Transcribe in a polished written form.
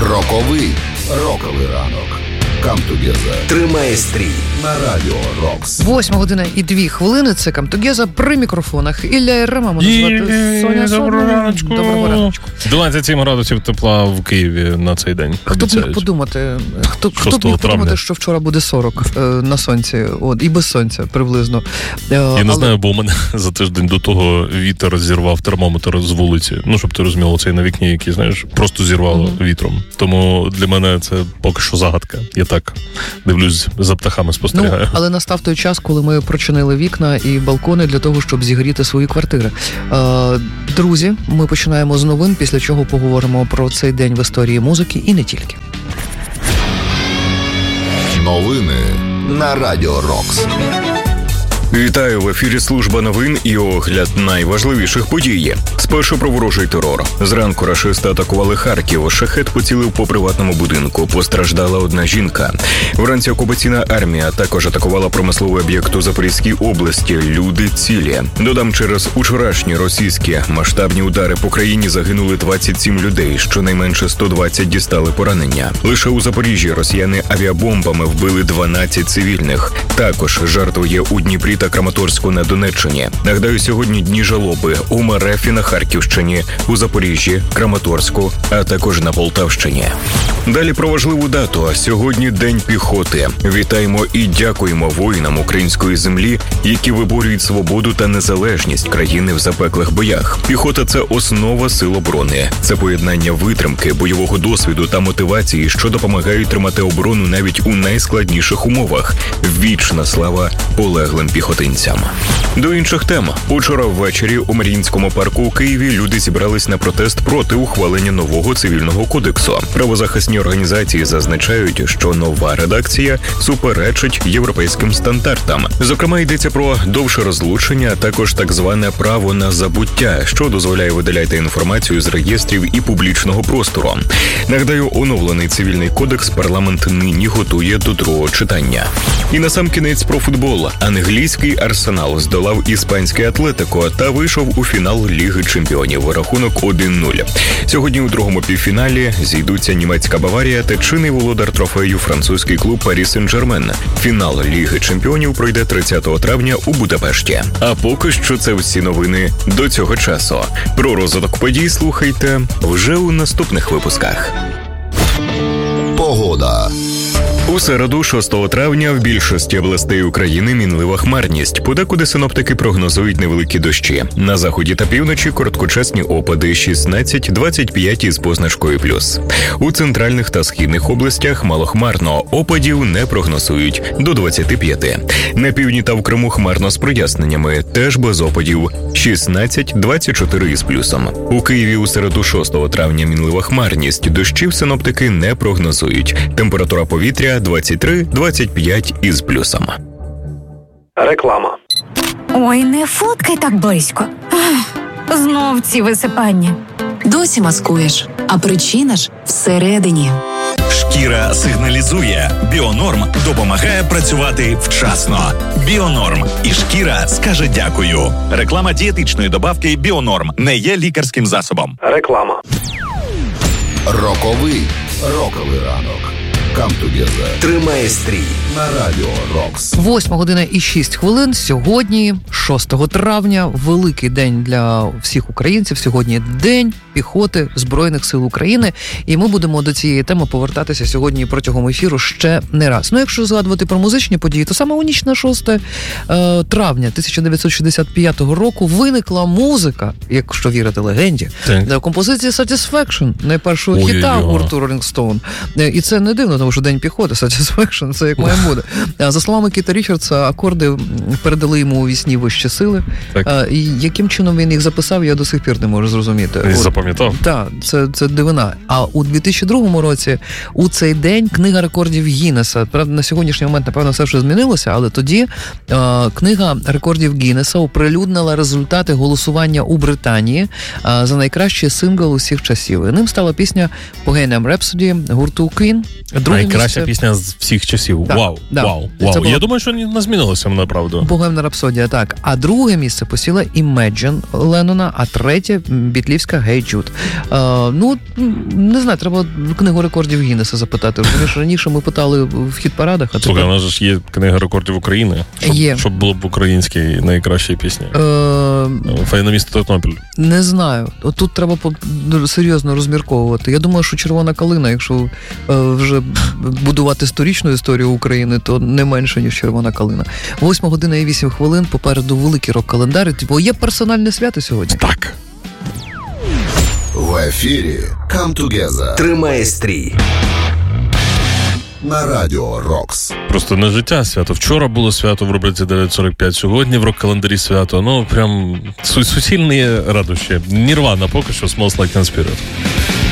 Роковий ранок. Come Together. Тримає стрій. На радіо Рокс. 8:02. Це Come Together. При мікрофонах Ілля Єрема. Мене звати Соня Соболєва. Доброго раночку. 27 градусів тепла в Києві на цей день. Хто б міг подумати, що вчора буде 40 на сонці, і без сонця приблизно. Я не знаю, бо у мене за тиждень до того вітер зірвав термометр з вулиці. Щоб ти розуміло, цей на вікні, який, знаєш, просто зірвало вітром. Тому для мене це поки що загадка. Я так дивлюсь, за птахами спостерігаю. Але настав той час, коли ми прочинили вікна і балкони для того, щоб зігріти свої квартири. Друзі, ми починаємо з новин, після чого поговоримо про цей день в історії музики і не тільки. Новини на радіо Рокс. Вітаю, в ефірі служба новин і огляд найважливіших подій. Спершу про ворожий терор. Зранку рашисти атакували Харків. Шахет поцілив по приватному будинку. Постраждала одна жінка. Вранці окупаційна армія також атакувала промисловий об'єкт у Запорізькій області. Люди цілі. Додам, через учорашні російські масштабні удари по країні загинули 27 людей. Щонайменше 120 дістали поранення. Лише у Запоріжжі росіяни авіабомбами вбили 12 цивільних. Також жертвує у Дніпрі та Краматорську на Донеччині. Нагадаю, сьогодні дні жалоби у МРФ на Харківщині, у Запоріжжі, Краматорську, а також на Полтавщині. Далі про важливу дату. Сьогодні День піхоти. Вітаємо і дякуємо воїнам української землі, які виборюють свободу та незалежність країни в запеклих боях. Піхота – це основа сил оборони. Це поєднання витримки, бойового досвіду та мотивації, що допомагають тримати оборону навіть у найскладніших умовах. Вічна слава полеглим піхотинцям. До інших тем. Учора ввечері у Маріїнському парку у Києві люди зібрались на протест проти ухвалення нового цивільного кодексу. Правозахисні організації зазначають, що нова редакція суперечить європейським стандартам. Зокрема, йдеться про довше розлучення, а також так зване право на забуття, що дозволяє видаляти інформацію з реєстрів і публічного простору. Нагадаю, оновлений цивільний кодекс парламент нині готує до другого читання. І насамкінець про футбол. Англійський Арсенал здолав іспанське Атлетико та вийшов у фінал Ліги Чемпіонів. Рахунок 1-0. Сьогодні у другому півфіналі зійдуться німецька Баварія та чинний володар трофею французький клуб Парі Сен-Жермен. Фінал Ліги Чемпіонів пройде 30 травня у Будапешті. А поки що це всі новини до цього часу. Про розвиток подій слухайте вже у наступних випусках. Погода. У середу, 6 травня, в більшості областей України мінлива хмарність. Подекуди синоптики прогнозують невеликі дощі. На заході та півночі короткочасні опади 16-25 із позначкою плюс. У центральних та східних областях малохмарно, опадів не прогнозують до 25. На півдні та в Криму хмарно з проясненнями, теж без опадів 16-24 із плюсом. У Києві у середу, 6 травня, мінлива хмарність. Дощів синоптики не прогнозують. Температура повітря 23-25 із плюсом. Реклама. Ой, не фоткай так близько. Знов ці висипання. Досі маскуєш, а причина ж всередині. Шкіра сигналізує. Біонорм допомагає працювати вчасно. Біонорм. І шкіра скаже дякую. Реклама дієтичної добавки Біонорм не є лікарським засобом. Реклама. Роковий ранок. Come Together. Тримає стрій. На радіо Рокс. 8:06. Сьогодні, 6 травня, великий день для всіх українців. Сьогодні День піхоти Збройних сил України. І ми будемо до цієї теми повертатися сьогодні протягом ефіру ще не раз. Якщо згадувати про музичні події, то саме у ніч на 6 травня 1965 року виникла музика, якщо вірити легенді, композиції Satisfaction, найпершого хіта гурту Rolling Stone. І це не дивно, тому що День піхоти, Satisfaction, це як має бути. За словами Кіта Річардса, акорди передали йому у вісні вищі сили. І яким чином він їх записав, я до сих пір не можу зрозуміти. Він запам'ятав? Так, це дивина. А у 2002 році у цей день книга рекордів Гіннеса, правда, на сьогоднішній момент, напевно, все вже змінилося, але тоді книга рекордів Гіннеса оприлюднила результати голосування у Британії за найкращий сингл усіх часів. І ним стала пісня Bohemian Rhapsody гурту Queen. Найкраща пісня з всіх часів. Так, Вау, да. вау. Було... Я думаю, що не змінилося, направду. Богемна рапсодія, так. А друге місце посіла Imagine Леннона, а третє бітлівська Hey Jude. Не знаю, треба книгу рекордів Гіннеса запитати. Розумієш, раніше ми питали в хіт-парадах, а Слухай, у нас ж є книга рекордів України, щоб було б українській найкращій пісні. Файне місто Тернопіль. Не знаю. Тут треба серйозно розмірковувати. Я думаю, що «Червона калина», якщо вже будувати сторічну історію України, то не менше, ніж «Червона калина». 8 година і 8 хвилин, попереду великий рок-календар, бо є персональне свято сьогодні. Так. В ефірі Come Together. Тримай стрій. На Радіо Рокс. Просто не життя свято. Вчора було свято в рубриці 9.45, сьогодні в рок-календарі свято. Прям суцільні радощі. Нірвана поки що, Smells Like Teen Spirit.